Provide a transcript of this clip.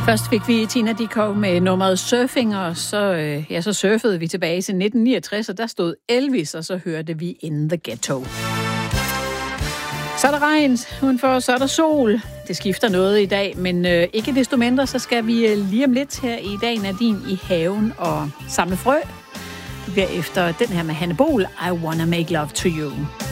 Først fik vi Tina Dickow med nummeret Surfing, og så surfede vi tilbage til 1969, og der stod Elvis, og så hørte vi In the Ghetto. Så er der regn udenfor, så er der sol. Det skifter noget i dag, men ikke desto mindre, så skal vi lige om lidt her i dag, Nadine, i haven og samle frø. Det bliver efter den her med Hanne Bol, I Wanna Make Love to You.